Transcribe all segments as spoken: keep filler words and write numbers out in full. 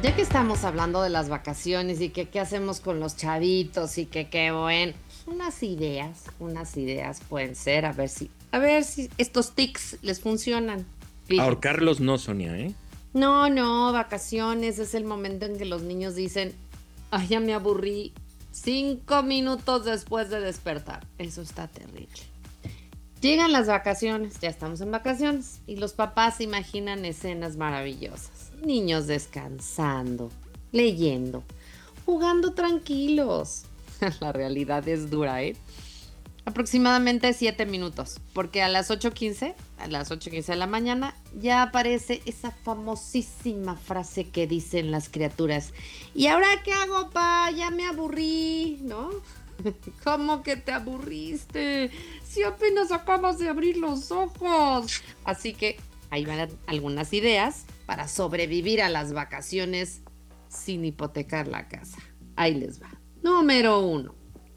Ya que estamos hablando de las vacaciones y que qué hacemos con los chavitos y que qué bueno, unas ideas, unas ideas pueden ser, a ver si, a ver si estos tics les funcionan. Fíjense. Ahorcarlos no, Sonia, ¿eh? No, no, vacaciones es el momento en que los niños dicen, ay, ya me aburrí cinco minutos después de despertar. Eso está terrible. Llegan las vacaciones, ya estamos en vacaciones, y los papás imaginan escenas maravillosas. Niños descansando, leyendo, jugando tranquilos. La realidad es dura, ¿eh? Aproximadamente siete minutos, porque a las ocho quince, a las ocho quince de la mañana, ya aparece esa famosísima frase que dicen las criaturas. ¿Y ahora qué hago, pa? Ya me aburrí, ¿no? ¿Cómo que te aburriste? Si apenas acabas de abrir los ojos. Así que ahí van algunas ideas para sobrevivir a las vacaciones sin hipotecar la casa. Ahí les va. Número uno.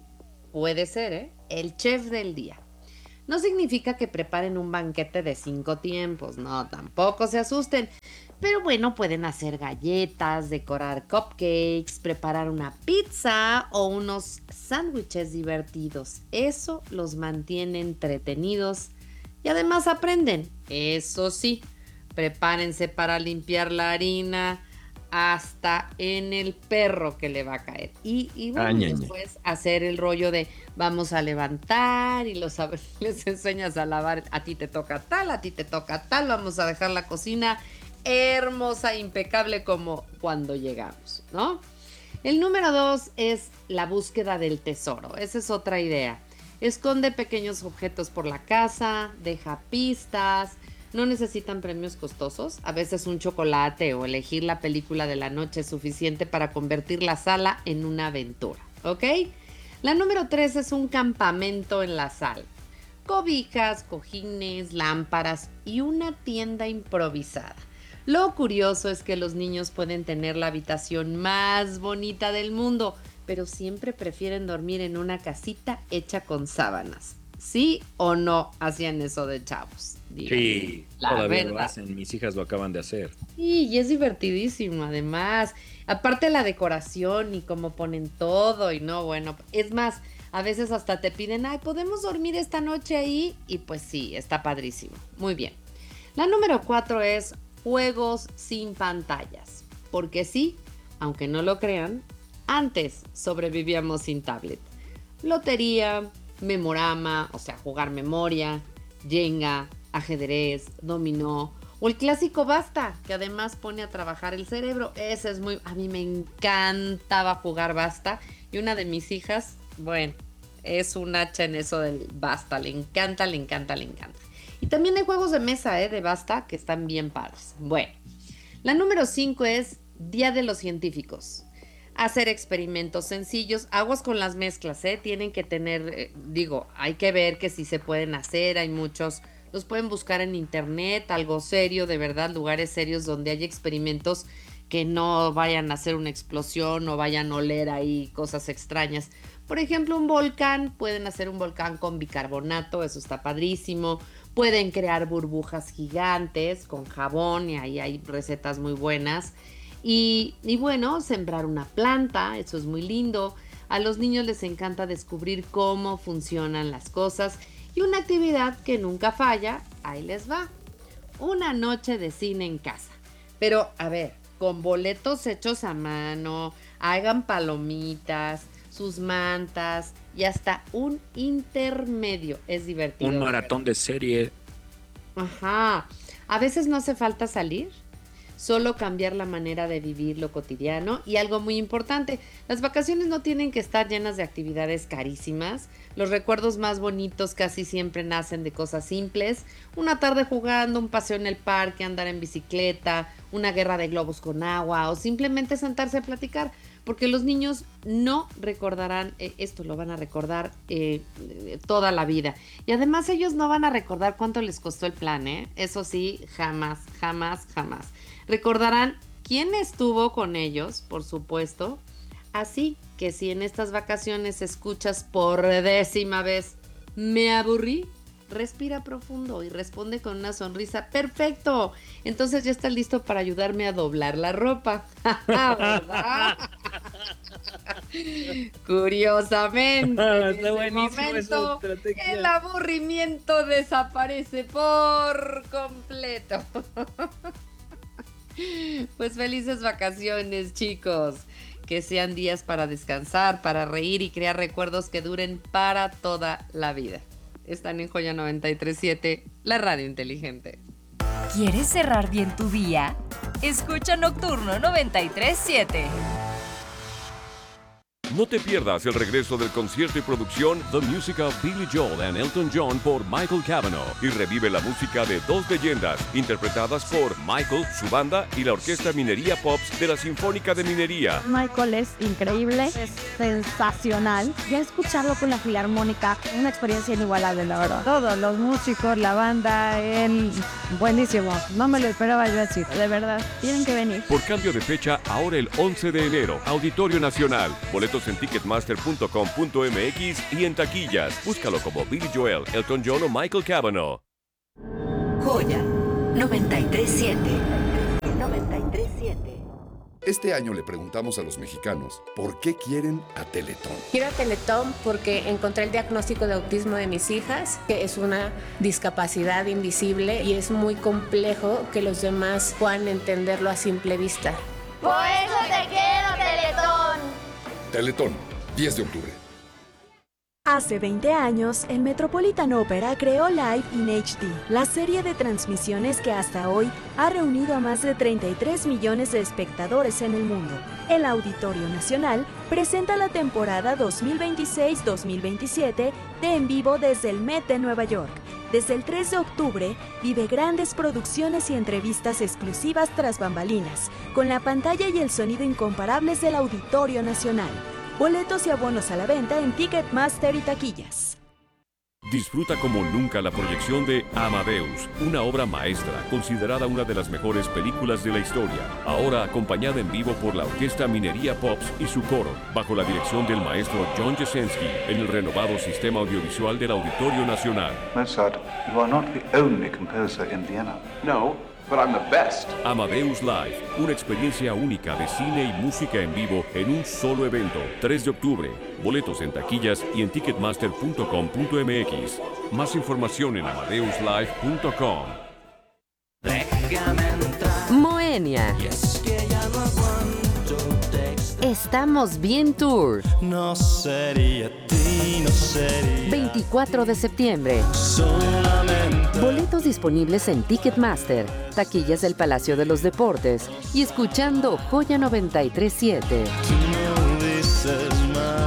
Puede ser, ¿eh? El chef del día. No significa que preparen un banquete de cinco tiempos, no, tampoco se asusten. Pero bueno, pueden hacer galletas, decorar cupcakes, preparar una pizza o unos sándwiches divertidos. Eso los mantiene entretenidos y además aprenden. Eso sí, prepárense para limpiar la harina hasta en el perro que le va a caer. Y, y Ah, bueno, ña, ña. después hacer el rollo de vamos a levantar y los, les enseñas a lavar. A ti te toca tal, a ti te toca tal. Vamos a dejar la cocina hermosa, impecable como cuando llegamos, ¿no? El número dos es la búsqueda del tesoro. Esa es otra idea. Esconde pequeños objetos por la casa, deja pistas. No necesitan premios costosos. A veces un chocolate o elegir la película de la noche es suficiente para convertir la sala en una aventura, ¿ok? La número tres es un campamento en la sala. Cobijas, cojines, lámparas y una tienda improvisada. Lo curioso es que los niños pueden tener la habitación más bonita del mundo, pero siempre prefieren dormir en una casita hecha con sábanas. ¿Sí o no hacían eso de chavos? Díganme Sí, la todavía lo verdad. hacen. Mis hijas lo acaban de hacer. Sí, y es divertidísimo, además. Aparte la decoración y cómo ponen todo y no, bueno, es más, a veces hasta te piden, ay, ¿podemos dormir esta noche ahí? Y pues sí, está padrísimo. Muy bien. La número cuatro es juegos sin pantallas. Porque sí, aunque no lo crean, antes sobrevivíamos sin tablet. Lotería, memorama, o sea, jugar memoria, Jenga, ajedrez, dominó o el clásico basta, que además pone a trabajar el cerebro. Ese es muy... A mí me encantaba jugar basta y una de mis hijas, bueno, es un hacha en eso del basta. Le encanta, le encanta, le encanta. Y también hay juegos de mesa, ¿eh? De basta que están bien padres. Bueno, la número cinco es Día de los Científicos. Hacer experimentos sencillos, aguas con las mezclas, ¿eh? Tienen que tener, eh, digo, hay que ver que si se pueden hacer, hay muchos, los pueden buscar en internet, algo serio, de verdad, lugares serios donde haya experimentos que no vayan a hacer una explosión o vayan a oler ahí cosas extrañas. Por ejemplo, un volcán, pueden hacer un volcán con bicarbonato, eso está padrísimo. Pueden crear burbujas gigantes con jabón y ahí hay recetas muy buenas. Y, y bueno, sembrar una planta, eso es muy lindo. A los niños les encanta descubrir cómo funcionan las cosas. Y una actividad que nunca falla, ahí les va. Una noche de cine en casa. Pero, a ver, con boletos hechos a mano, hagan palomitas, sus mantas y hasta un intermedio. Es Un divertido, de verdad. maratón de serie. Ajá. A veces no hace falta salir, solo cambiar la manera de vivir lo cotidiano. Y algo muy importante, las vacaciones no tienen que estar llenas de actividades carísimas. Los recuerdos más bonitos casi siempre nacen de cosas simples. Una tarde jugando, un paseo en el parque, andar en bicicleta, una guerra de globos con agua o simplemente sentarse a platicar. Porque los niños no recordarán, eh, esto lo van a recordar eh, toda la vida. Y además ellos no van a recordar cuánto les costó el plan, ¿eh? Eso sí, jamás, jamás, jamás. Recordarán quién estuvo con ellos, por supuesto. Así que si en estas vacaciones escuchas por décima vez, me aburrí, respira profundo y responde con una sonrisa. ¡Perfecto! Entonces ya está listo para ayudarme a doblar la ropa. ¿Verdad? Curiosamente, Ah, en está ese buenísimo esa momento, estrategia. el aburrimiento desaparece por completo. Pues felices vacaciones, chicos. Que sean días para descansar, para reír y crear recuerdos que duren para toda la vida. Están en Joya noventa y tres punto siete, la radio inteligente. ¿Quieres cerrar bien tu día? Escucha Nocturno noventa y tres punto siete. No te pierdas el regreso del concierto y producción The Music of Billy Joel and Elton John por Michael Cavanaugh y revive la música de dos leyendas interpretadas por Michael, su banda y la Orquesta Minería Pops de la Sinfónica de Minería. Michael es increíble, es sensacional. Ya escucharlo con la Filarmónica, una experiencia inigualable, la verdad. Todos los músicos, la banda, él, buenísimo. No me lo esperaba yo así, de verdad. Tienen que venir. Por cambio de fecha, ahora el once de enero, Auditorio Nacional. Boletos en ticketmaster punto com punto m x y en taquillas. Búscalo como Billy Joel, Elton John o Michael Cavanaugh. Joya noventa y tres punto siete. noventa y tres punto siete. Este año le preguntamos a los mexicanos por qué quieren a Teletón. Quiero a Teletón porque encontré el diagnóstico de autismo de mis hijas, que es una discapacidad invisible y es muy complejo que los demás puedan entenderlo a simple vista. Por eso te quiero, Teletón. Teletón, diez de octubre. Hace veinte años, el Metropolitan Opera creó Live in H D, la serie de transmisiones que hasta hoy ha reunido a más de treinta y tres millones de espectadores en el mundo. El Auditorio Nacional presenta la temporada dos mil veintiséis dos mil veintisiete de En Vivo desde el Met de Nueva York. Desde el tres de octubre, vive grandes producciones y entrevistas exclusivas tras bambalinas, con la pantalla y el sonido incomparables del Auditorio Nacional. Boletos y abonos a la venta en Ticketmaster y taquillas. Disfruta como nunca la proyección de Amadeus, una obra maestra considerada una de las mejores películas de la historia. Ahora acompañada en vivo por la Orquesta Minería Pops y su coro, bajo la dirección del maestro John Jasenski, en el renovado sistema audiovisual del Auditorio Nacional. Mozart, you are not the only composer in Vienna. No, but I'm the best. Amadeus Live, una experiencia única de cine y música en vivo en un solo evento. tres de octubre. Boletos en taquillas y en ticketmaster punto com punto m x. Más información en amadeus live punto com. Moenia. Estamos bien tour. No sería ti, no sería veinticuatro de septiembre. solamente. Boletos disponibles en Ticketmaster, taquillas del Palacio de los Deportes y escuchando Joya noventa y tres punto siete. Tú no dices más.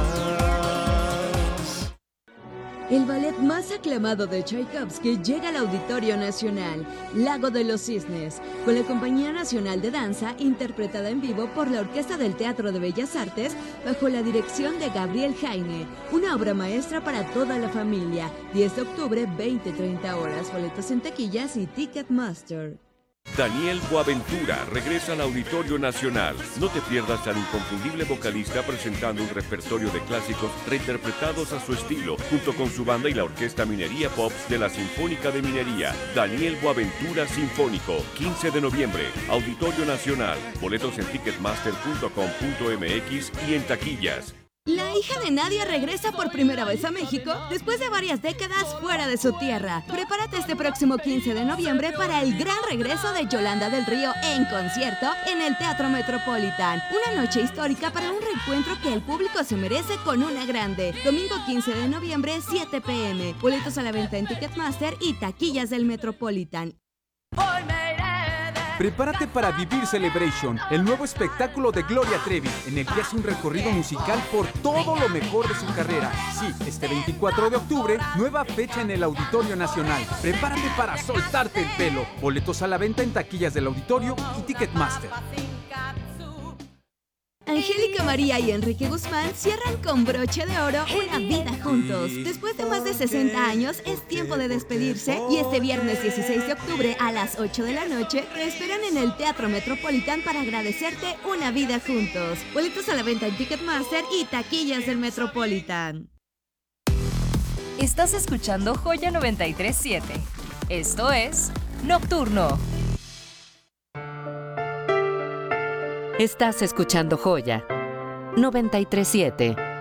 El ballet más aclamado de Tchaikovsky llega al Auditorio Nacional, Lago de los Cisnes, con la Compañía Nacional de Danza, interpretada en vivo por la Orquesta del Teatro de Bellas Artes, bajo la dirección de Gabriel Jaime. Una obra maestra para toda la familia. diez de octubre, veinte treinta horas. Boletos en taquillas y Ticketmaster. Daniel Boaventura regresa al Auditorio Nacional. No te pierdas al inconfundible vocalista presentando un repertorio de clásicos reinterpretados a su estilo, junto con su banda y la Orquesta Minería Pops de la Sinfónica de Minería. Daniel Boaventura Sinfónico, quince de noviembre, Auditorio Nacional. Boletos en ticketmaster punto com punto m x y en taquillas. La hija de Nadia regresa por primera vez a México después de varias décadas fuera de su tierra. Prepárate este próximo quince de noviembre para el gran regreso de Yolanda del Río en concierto en el Teatro Metropolitan. Una noche histórica para un reencuentro que el público se merece con una grande. Domingo quince de noviembre, siete p m. Boletos a la venta en Ticketmaster y taquillas del Metropolitan. Prepárate para Vivir Celebration, el nuevo espectáculo de Gloria Trevi, en el que hace un recorrido musical por todo lo mejor de su carrera. Sí, este veinticuatro de octubre, nueva fecha en el Auditorio Nacional. Prepárate para soltarte el pelo. Boletos a la venta en taquillas del Auditorio y Ticketmaster. Angélica María y Enrique Guzmán cierran con broche de oro una vida juntos. Después de más de sesenta años, es tiempo de despedirse y este viernes dieciséis de octubre a las ocho de la noche te esperan en el Teatro Metropolitan para agradecerte una vida juntos. Boletos a la venta en Ticketmaster y taquillas del Metropolitan. Estás escuchando Joya noventa y tres punto siete. Esto es Nocturno. Estás escuchando Joya noventa y tres punto siete.